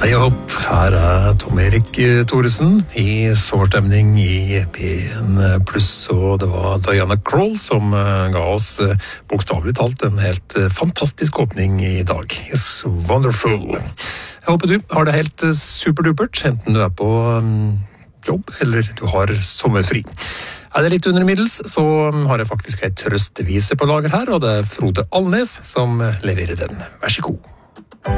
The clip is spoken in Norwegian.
Hei og hopp, her Tom Erik Thoresen i sommerstemning i P1+, og det var Diana Krall som ga oss bokstavelig talt en helt fantastisk åpning i dag. It's wonderful. Jeg håper du har det helt superdupert, enten du på jobb eller du har sommerfri. Det litt under middels, så har jeg faktisk en trøstevise på lager her, og det Frode Alnes som leverer den. Vær så god.